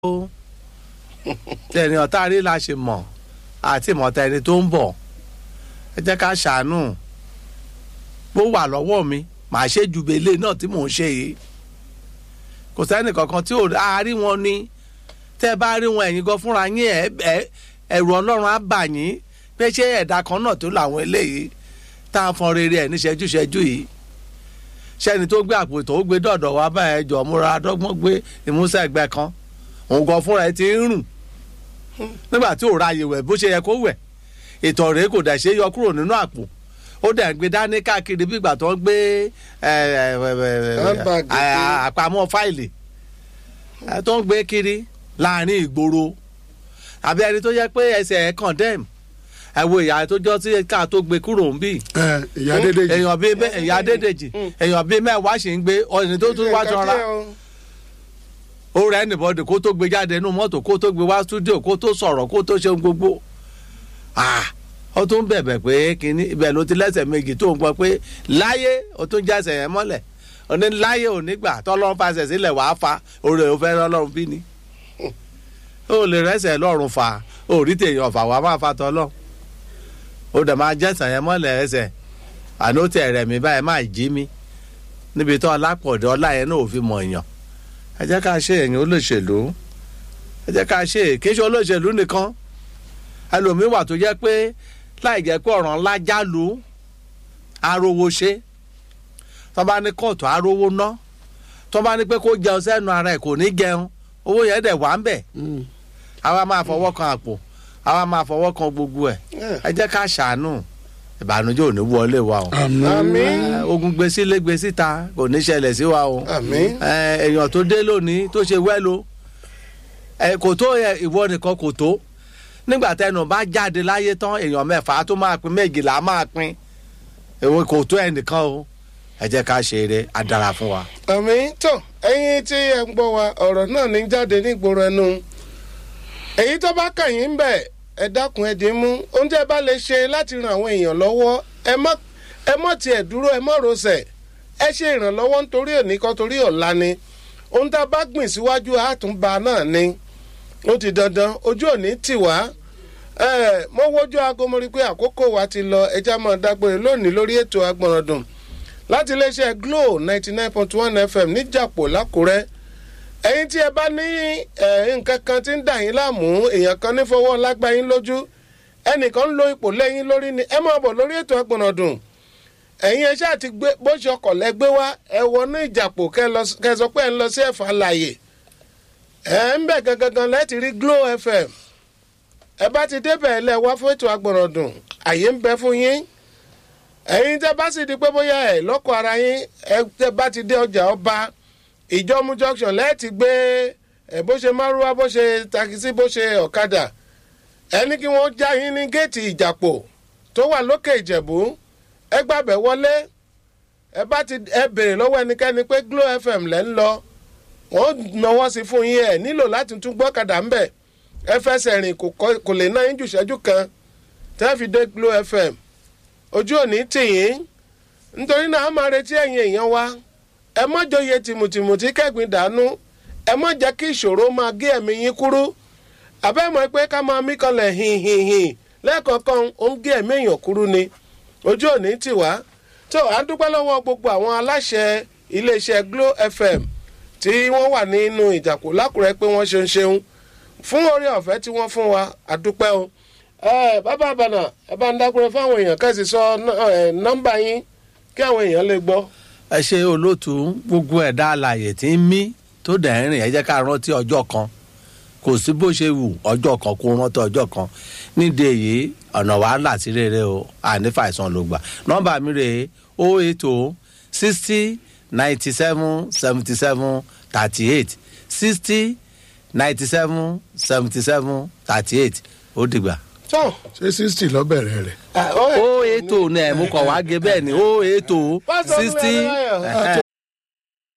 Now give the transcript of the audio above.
ẹni ọ̀tá rí la ṣe mọ̀ àti ìmọ̀ta ẹni tó ń bọ̀ ẹ jẹ́ ká ṣàánú bó wà lọ́wọ́ mi màá ṣe ju belé náà tí mò ń ṣe yìí kò sẹ́ni kankan tí ò rí wọn ni tẹ́ ẹ bá rí wọn ẹ̀yin gan fúnra yín ẹ̀rù Ọlọ́run á bà yín pé ṣé ẹ̀dá kan náà tó làwọn eléyìí tá a fọn rere ẹ̀ ní ṣẹ́jú yìí ṣẹ́ni tó gbé àpò tó gbé dọ̀dọ̀ wá báyẹn jọ múra dọ́gbọ́n gbé ìmúṣẹ́ ẹgbẹ́ kan òun gan fúnra ẹ ti ń rùn nígbà tí ò ráyè wẹ̀ bó ṣe yẹ kó wẹ̀ ìtọ̀ rèé kò dẹ̀ ṣe yọ kúrò nínú àpò ó dẹ̀ ń gbé dání káàkiri bí ìgbà tó ń gbé àpamọ́ fáìlì tó ń gbé kiri láàrin ìgboro àbí ẹni tó yẹ pé ẹsẹ̀ ẹ̀ condemn ẹ wo ìyá tó jọ sí ká tó gbé kúrò ń bì. ìyá Adédèjì ìyá Adédèjì èèyàn bíi mẹ́wàá ṣì ń gbé ọ̀nì tó tún wá jọra ó rẹ̀ ẹnìbọ̀dì kó tó gbé jáde nínú mọ́tò kó tó gbé wá stúdíò kó tó sọ̀rọ̀ kó tó ṣe gbogbo ó tún bẹ̀bẹ̀ pé kínní ibẹ̀ ló ti lẹ́sẹ̀ méjì tó ń gbọ́ pé láyé ó tún jẹ́sẹ̀ yẹn mọ́lẹ̀ ó ní láyé ò ní gbà tọ́lọ́run fàṣẹ sílẹ̀ wàá fa oore ò fẹ́ lọ́lọ́run bí ni ó lè rẹ́sẹ̀ lọ́run fà ó rí tèèyàn fà wá máa fa tọ́lọ́ ó dẹ̀ máa jẹ́sẹ̀ yẹn mọ́lẹ̀ ẹsẹ̀ àná tẹ̀ rẹ̀ mí báyìí máa jí mi níbi tó ọlápọ̀dé ọlá yẹn náà ò fi mọ̀ èèyàn ẹ jẹ́ ká ṣe ẹ̀yìn olóṣèlú ẹ jẹ́ ká ṣe kéṣe olóṣèlú nìkan ẹlòmíín wà tó jẹ́ pé láì jẹ́ pé ọ̀ràn ńlá jálu arówó ṣe tó bá ní kóòtù arówó ná tó bá ní pé kó jẹun sẹ́nu ara ẹ̀ kò ní jẹun owó yẹn dẹ̀ wà ń bẹ̀ àwa máa fọwọ́ kan àpò àwa máa fọwọ́ kan gbogbo ẹ̀ ẹ jẹ́ ká ṣàánú ìbànújẹ́ ò ní wọlé wa o àmín ogun gbé sílé gbé síta kò ní ṣẹlẹ̀ sí wa o àmín èèyàn tó dé lónìí tó ṣe wẹ́lo kò tó ìwọ nìkan kò tó nígbà tẹnu bá jáde láyé tán èèyàn mẹ́fà tó máa pín méjìlá máa pín èwo kò tó ẹnìkan o ẹ jẹ́ ká ṣe eré á dára fún wa. àmín tó ẹ̀yin tí ẹ ń gbọ́ wa ọ̀rọ̀ náà ní jáde nígboro ẹnu èyí tó bá kàn yín ń bẹ̀ ẹ dákun ẹ dín mú ohun tí ẹ bá lè ṣe láti ran àwọn èèyàn lọ́wọ́ ẹ mọ̀ tiẹ̀ dúró ẹ mọ̀ rọsẹ̀ ẹ ṣe ìrànlọ́wọ́ nítorí òní kan torí ọ̀la ni ohun tá a bá gbìn síwájú àtúnba náà ni ó ti dandan ojú òní tì wá mo wojú aago mo rí i pé àkókò wa ti lọ ẹja máa dágbére lónìí lórí ètò Agbọ̀nràndùn láti iléeṣẹ́ Glo 99.1 FM níjàpọ̀ l'Ákúrẹ́ ẹ̀yin tí ẹ bá ní nǹkan kan tí ń dà yín láàmú èèyàn kan ní fọwọ́ lágbá yín lójú ẹnìkan ń lo ipò lẹ́yìn lórí ni ẹ máa bọ̀ lórí ètò Agbọ̀nràndùn ẹ̀yin ẹ ṣáà ti gbé bó ṣe ọkọ̀ lẹ́gbẹ́ wá ẹ wọnú ìjàpọ̀ kẹ́ sọ pé ẹ ń lọ sí Ẹ̀fà láàyè ẹ ń bẹ̀ gangan láti rí Glo FM ẹ bá ti débẹ̀ ẹ lẹ́ wá fún ètò Agbọ̀nràndùn àyè ń bẹ fún yín ẹ̀yin tẹ́ bá sì di pé bóyá ẹ lọ́kọ̀ ara yín ẹ tẹ́ bá ti dé ọjà ọba Ìjọ̀mú junction lẹ́ẹ̀tì gbé bó ṣe márúwá bó ṣe takisí bó ṣe ọ̀kadà ẹni kí wọ́n já yín ní géètì ìjàpọ̀ tó wà lókè Ìjẹ̀bú ẹ gbàbẹ̀ wọlé ẹ béèrè lọ́wọ́ ẹnikẹ́ni pé Glo FM lẹ́ ń lọ wọ́n náwó sí fún yín ẹ nílò láti tún gbọ́kadà ń bẹ̀ ẹ fẹsẹ̀ rìn kò lè ná yín jù ṣẹ́jú kan tẹ́ fi dé Glo FM ojú òní tì yín nítorí náà a máa retí ẹ̀yin èèyàn wa ẹ má jọyè tìmùtìmù tí kẹ́gbìn dànù ẹ má jẹ́ kí ìṣòro máa gé ẹ̀mí yín kúrú àbẹ́mọ̀ pé ká máa mí kanlẹ̀ hìhìhì lẹ́ẹ̀kọ̀ọ̀kan ó ń gé ẹ̀mí èèyàn kúrú ni ojú òní tì wá tó à ń dúpẹ́ lọ́wọ́ gbogbo àwọn aláṣẹ iléeṣẹ́ Glo FM tí wọ́n wà nínú Ìjàpọ̀ l'Ákúrẹ́ pé wọ́n ṣeun fún oore ọ̀fẹ́ tí wọ́n fún wa àdúpẹ́ o bàbá àbànà ẹ bá ń dákúrẹ́ fáwọn èèyàn kẹ́sì sọ nọ́mbà yín kí àwọn èèyàn lè gbọ́. ẹ ṣe olóòtú gbogbo ẹ̀dá alààyè tí ń mí tó dẹ̀ ń rìn ẹ jẹ́ ká rántí ọjọ́ kan kò sí bó ṣe wù ọjọ́ kan kó rántí ọjọ́ kan nídìí èyí ọ̀nà wàhálà sí rere o ànífàìsàn ló gbà nọ́mbà mi rèé 080 60 97 77 38 60 97 77 38 ó dìgbà. ṣé 60 lọ bẹ̀rẹ̀ rẹ̀. 080 ní ẹ̀ mú kọ̀ wá gé bẹ́ẹ̀ ni 080 60